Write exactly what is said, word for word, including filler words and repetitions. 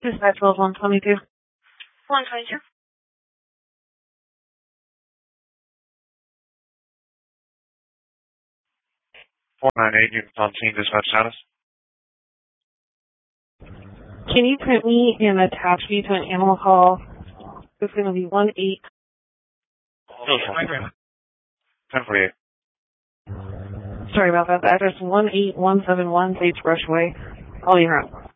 Dispatch twelve one twenty-two. one twenty-two. four nine eight, units on scene, dispatch status. Can you print me and attach me to an animal call? It's going to be one eight. ten forty-eight. Sorry about that. The address one eight one seven one Bates Brushway. All year round.